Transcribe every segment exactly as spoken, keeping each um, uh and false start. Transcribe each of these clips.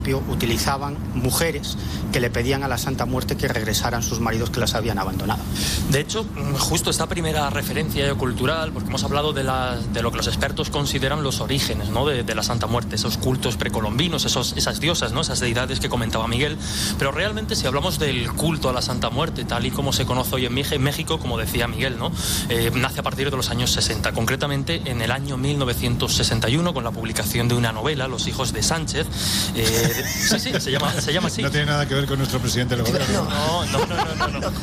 utilizaban mujeres que le pedían a la Santa Muerte que regresaran sus maridos que las habían abandonado. De hecho, justo esta primera referencia cultural, porque hemos hablado de, la, de lo que los expertos consideran los orígenes, ¿no?, de, de la Santa Muerte, esos cultos precolombinos, esos, esas diosas, ¿no?, esas deidades que comentaba Miguel, pero realmente si hablamos del culto a la Santa Muerte, tal y como se conoce hoy en México, como decía Miguel, ¿no?, eh, nace a partir de los años sesenta, concretamente en el año mil novecientos sesenta y uno, con la publicación de una novela, Los hijos de Sánchez. Eh, Sí, sí, se llama, se llama así. No tiene nada que ver con nuestro presidente del gobierno. No, no, no, no, no, no.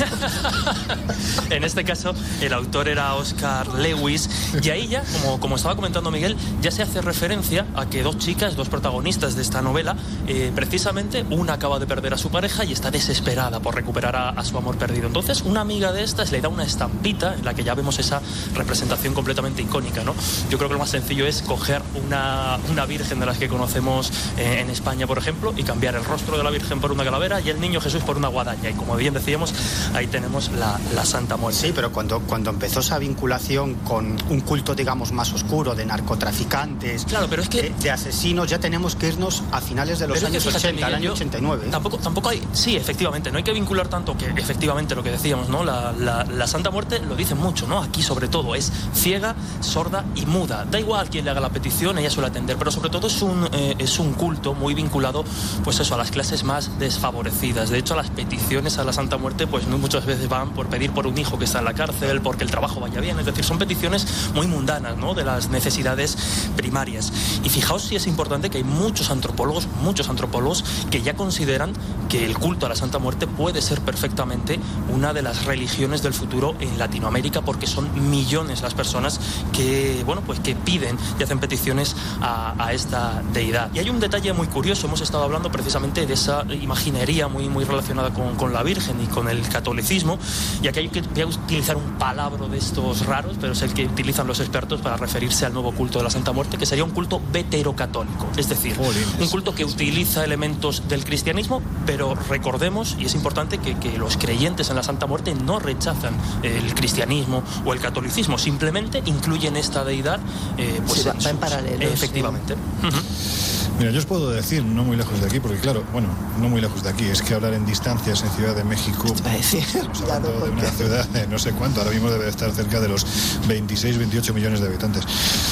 En este caso, el autor era Oscar Lewis, y ahí ya, como, como estaba comentando Miguel, ya se hace referencia a que dos chicas, dos protagonistas de esta novela, eh, precisamente una acaba de perder a su pareja y está desesperada por recuperar a, a su amor perdido. Entonces, una amiga de estas le da una estampita en la que ya vemos esa representación completamente icónica, ¿no? Yo creo que lo más sencillo es coger una, una virgen de las que conocemos eh, en España, por ejemplo, y cambiar el rostro de la Virgen por una calavera y el niño Jesús por una guadaña. Y como bien decíamos, ahí tenemos la, la Santa Muerte. Sí, pero cuando, cuando empezó esa vinculación con un culto, digamos, más oscuro, de narcotraficantes, claro, pero es que... de, de asesinos, ya tenemos que irnos a finales de los pero años es que, fíjate, ochenta, al año yo, ochenta y nueve. Tampoco, tampoco hay... Sí, efectivamente, no hay que vincular tanto, que efectivamente lo que decíamos, ¿no? La, la, la Santa Muerte lo dicen mucho, ¿no? Aquí, sobre todo, es ciega, sorda y muda. Da igual quién le haga la petición, ella suele atender, pero sobre todo es un, eh, es un culto muy vinculado, pues eso, a las clases más desfavorecidas. De hecho, las peticiones a la Santa Muerte pues no muchas veces van por pedir por un hijo que está en la cárcel, porque el trabajo vaya bien, es decir, son peticiones muy mundanas, ¿no?, de las necesidades primarias. Y fijaos si es importante que hay muchos antropólogos, muchos antropólogos que ya consideran que el culto a la Santa Muerte puede ser perfectamente una de las religiones del futuro en Latinoamérica, porque son millones las personas que, bueno, pues que piden y hacen peticiones a, a esta deidad. Y hay un detalle muy curioso, hemos estado hablando precisamente de esa imaginería muy, muy relacionada con, con la Virgen y con el catolicismo, y aquí hay que voy a utilizar un palabra de estos raros, pero es el que utilizan los expertos para referirse al nuevo culto de la Santa Muerte, que sería un culto veterocatólico, es decir, Polines. un culto que utiliza elementos del cristianismo, pero recordemos, y es importante, que, que los creyentes en la Santa Muerte no rechazan el cristianismo o el catolicismo, simplemente incluyen esta deidad eh, pues sí, en va, va en paralelo. Efectivamente. Sí. Uh-huh. Mira, yo os puedo decir, no muy lejos de aquí, porque claro, bueno, no muy lejos de aquí, es que hablar en distancias en Ciudad de México, estamos hablando de una ciudad de no sé cuánto, ahora mismo debe estar cerca de los veintiséis, veintiocho millones de habitantes.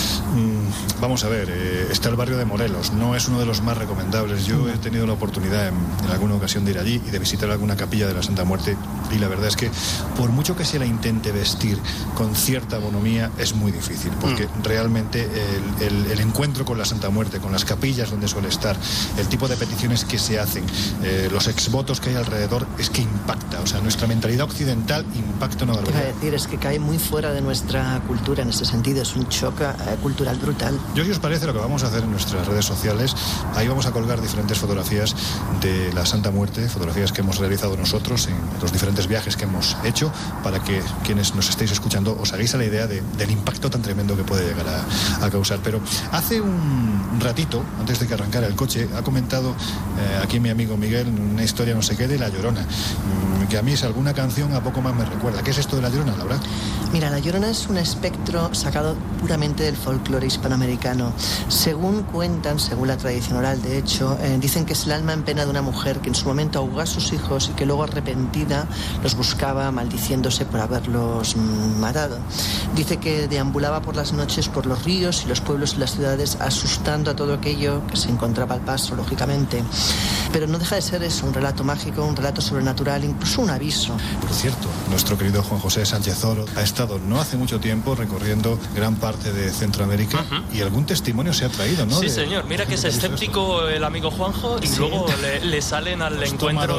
Mm, vamos a ver, eh, está el barrio de Morelos, no es uno de los más recomendables. Yo he tenido la oportunidad en, en alguna ocasión de ir allí y de visitar alguna capilla de la Santa Muerte, y la verdad es que por mucho que se la intente vestir con cierta bonomía, es muy difícil, porque mm. realmente el, el, el encuentro con la Santa Muerte, con las capillas donde suele estar, el tipo de peticiones que se hacen, eh, los exvotos que hay alrededor, es que impacta. O sea, nuestra mentalidad occidental impacta una barbaridad. Quiero decir, es que cae muy fuera de nuestra cultura en ese sentido, es un choque eh, cultural brutal. Yo, si os parece, lo que vamos a hacer en nuestras redes sociales, ahí vamos a colgar diferentes fotografías de la Santa Muerte, fotografías que hemos realizado nosotros en los diferentes viajes que hemos hecho, para que quienes nos estéis escuchando os hagáis a la idea de, del impacto tan tremendo que puede llegar a, a causar. Pero hace un ratito, antes de que arrancara el coche, ha comentado eh, aquí mi amigo Miguel una historia no sé qué de La Llorona, mmm, que a mí es alguna canción a poco más me recuerda. ¿Qué es esto de La Llorona, Laura? Mira, La Llorona es un espectro sacado puramente del folclore hispanoamericano. Según cuentan, según la tradición oral, de hecho, eh, dicen que es el alma en pena de una mujer que en su momento ahogó a sus hijos y que luego, arrepentida, los buscaba maldiciéndose por haberlos mm, matado. Dice que deambulaba por las noches por los ríos y los pueblos y las ciudades, asustando a todo aquello que se encontraba al paso, lógicamente. Pero no deja de ser eso, un relato mágico, un relato sobrenatural, incluso un aviso. Por cierto, nuestro querido Juan José Sánchez Oro ha estado no hace mucho tiempo recorriendo gran parte de Centroamérica, uh-huh. y algún testimonio se ha traído, ¿no? Sí, de, señor. Mira que es escéptico el amigo Juanjo, y sí. luego le, le salen al Nos encuentro...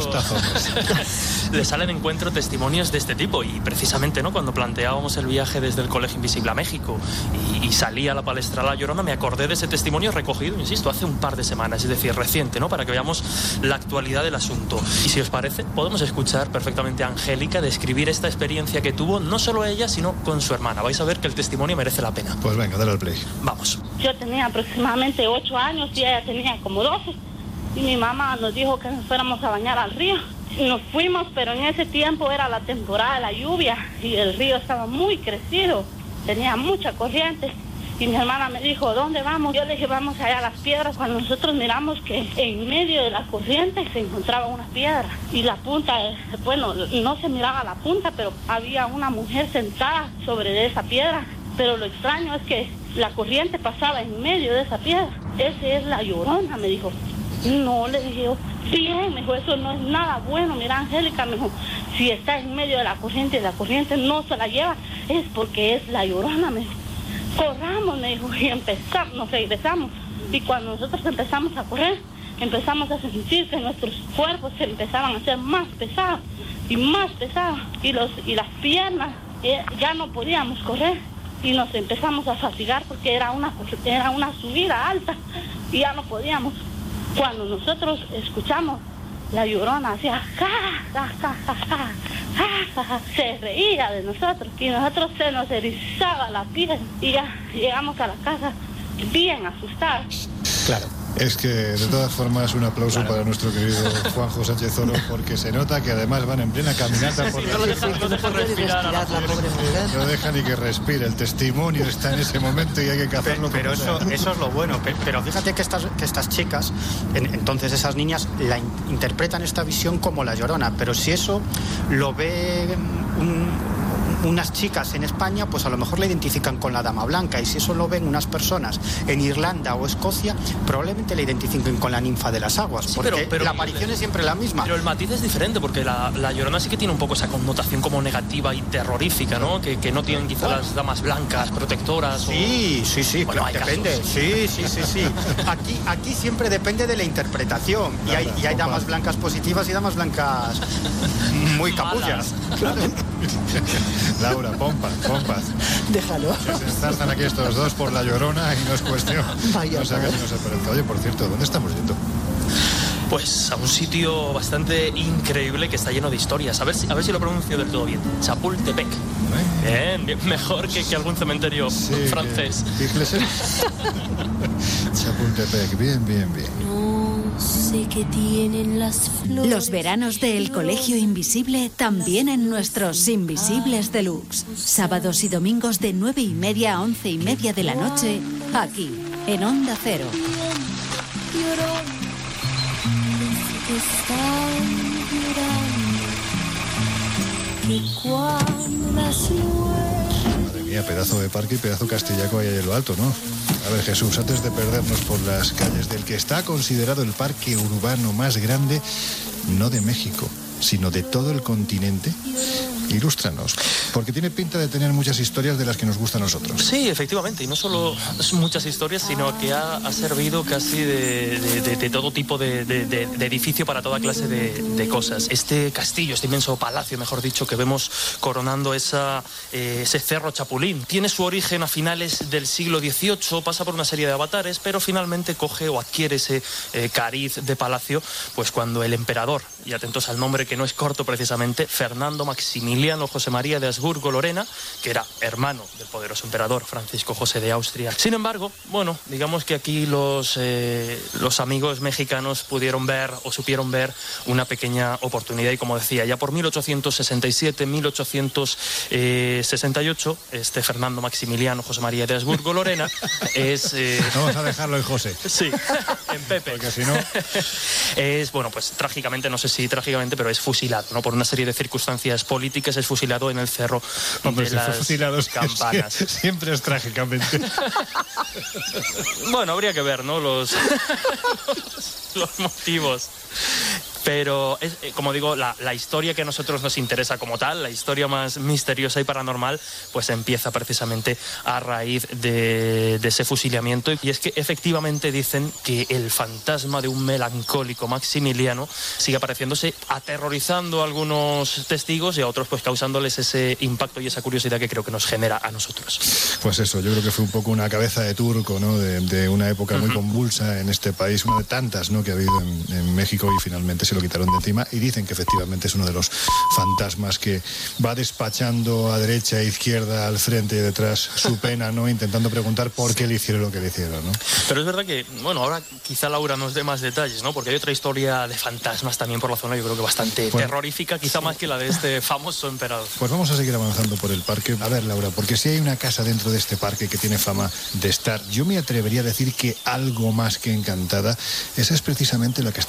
le salen encuentro testimonios de este tipo, y precisamente, ¿no?, cuando planteábamos el viaje desde el Colegio Invisible a México y, y salía a la palestra La Llorona, me acordé de ese testimonio recogido, insisto, hace un par de semanas, es decir, reciente, ¿no?, para que veamos la actualidad del asunto. Y si os parece, podemos escuchar perfectamente a Angélica describir esta experiencia que tuvo, no solo ella, sino con su hermana. Vais a ver que el testimonio merece la pena. Pues venga, dale al play. Vamos. Yo tenía aproximadamente ocho años y ella tenía como doce. Y mi mamá nos dijo que nos fuéramos a bañar al río. Y nos fuimos, pero en ese tiempo era la temporada de la lluvia y el río estaba muy crecido, tenía mucha corriente. Y mi hermana me dijo, ¿dónde vamos? Yo le dije, vamos allá a las piedras. Cuando nosotros miramos que en medio de la corriente se encontraba una piedra. Y la punta, bueno, no se miraba la punta, pero había una mujer sentada sobre esa piedra. Pero lo extraño es que la corriente pasaba en medio de esa piedra. Esa es la Llorona, me dijo. No, le dije yo, bien, me dijo, eso no es nada bueno. Mira, Angélica, me dijo, si está en medio de la corriente y la corriente no se la lleva, es porque es la Llorona, me dijo. Corramos, me dijo, y empezamos, nos regresamos. Y cuando nosotros empezamos a correr, empezamos a sentir que nuestros cuerpos se empezaban a hacer más pesados y más pesados. Y, los, y las piernas, eh, ya no podíamos correr. Y nos empezamos a fatigar porque era una, era una subida alta y ya no podíamos. Cuando nosotros escuchamos la Llorona hacía ja, ja, ja, ja, ja, ja, ja, se reía de nosotros y nosotros se nos erizaba la piel y ya llegamos a la casa bien asustados. Claro. Es que, de todas formas, un aplauso claro. para nuestro querido Juanjo Sánchez Oro, porque se nota que además van en plena caminata por la ciudad. No deja ni que respire. El testimonio está en ese momento y hay que hacerlo. Pero, pero eso, eso es lo bueno. Pero fíjate que estas, que estas chicas, entonces esas niñas, la in, interpretan esta visión como la Llorona. Pero si eso lo ve un... unas chicas en España, pues a lo mejor la identifican con la Dama Blanca, y si eso lo ven unas personas en Irlanda o Escocia, probablemente la identifiquen con la Ninfa de las Aguas, sí, porque pero, pero, la aparición es siempre la misma. Pero el matiz es diferente, porque la, la Llorona sí que tiene un poco esa connotación como negativa y terrorífica, ¿no? Que, que no tienen quizá las damas blancas, protectoras. Sí, o... sí, sí, bueno, claro, depende. Casos. Sí, sí, sí, sí. Aquí, aquí siempre depende de la interpretación. Y hay, y hay damas blancas positivas y damas blancas muy capullas. Claro. Laura, pompas, pompas. Déjalo. Se enzarzan aquí estos dos por la Llorona y no es cuestión. Vaya, no sé qué no se parezca. Oye, por cierto, ¿dónde estamos yendo? Pues a un sitio bastante increíble que está lleno de historias. A ver si, a ver si lo pronuncio del todo bien. Chapultepec. ¿Eh? Bien, bien, mejor que, que algún cementerio sí, francés. Chapultepec, bien, bien, bien. Sé que tienen las flores. Los veranos del Colegio Invisible también en nuestros Invisibles Deluxe. Sábados y domingos de nueve y media a once y media de la noche, aquí, en Onda Cero. Madre mía, pedazo de parque y pedazo castillaco ahí en lo alto, ¿no? A ver, Jesús, antes de perdernos por las calles del que está considerado el parque urbano más grande, no de México, sino de todo el continente, ilústranos, porque tiene pinta de tener muchas historias de las que nos gustan a nosotros. Sí, efectivamente, y no solo muchas historias, sino que ha, ha servido casi de, de, de, de todo tipo de, de, de, de edificio para toda clase de, de cosas. Este castillo, este inmenso palacio, mejor dicho, que vemos coronando esa, eh, ese cerro Chapulín, tiene su origen a finales del siglo dieciocho, pasa por una serie de avatares, pero finalmente coge o adquiere ese eh, cariz de palacio, pues cuando el emperador, y atentos al nombre que no es corto precisamente, Fernando Maximiliano José María de Habsburgo-Lorena, que era hermano del poderoso emperador Francisco José de Austria. Sin embargo, bueno, digamos que aquí los, eh, los amigos mexicanos pudieron ver o supieron ver una pequeña oportunidad, y como decía, ya por mil ochocientos sesenta y siete, mil ochocientos sesenta y ocho, este Fernando Maximiliano José María de Habsburgo-Lorena es... Eh... Vamos a dejarlo en José. Sí, en Pepe. Porque si no... Es, bueno, pues trágicamente, no sé si trágicamente, pero es fusilado, ¿no? Por una serie de circunstancias políticas, es fusilado en el cerro Hombre, de si las fue fusilado, Campanas. Siempre es trágicamente. Bueno, habría que ver, ¿no? Los, los motivos. Pero, es, como digo, la, la historia que a nosotros nos interesa como tal, la historia más misteriosa y paranormal, pues empieza precisamente a raíz de, de ese fusilamiento. Y es que efectivamente dicen que el fantasma de un melancólico Maximiliano sigue apareciéndose, aterrorizando a algunos testigos y a otros pues causándoles ese impacto y esa curiosidad que creo que nos genera a nosotros. Pues eso, yo creo que fue un poco una cabeza de turco, ¿no? De, de una época muy uh-huh. convulsa en este país, una de tantas, ¿no? que ha habido en, en México, y finalmente se se lo quitaron de encima y dicen que efectivamente es uno de los fantasmas que va despachando a derecha e izquierda, al frente y detrás su pena, ¿no? Intentando preguntar por qué le hicieron lo que le hicieron, ¿no? Pero es verdad que, bueno, ahora quizá Laura nos dé más detalles, ¿no? Porque hay otra historia de fantasmas también por la zona, yo creo que bastante bueno, terrorífica, quizá más que la de este famoso emperador. Pues vamos a seguir avanzando por el parque. A ver, Laura, porque si hay una casa dentro de este parque que tiene fama de estar, yo me atrevería a decir que algo más que encantada, esa es precisamente la que está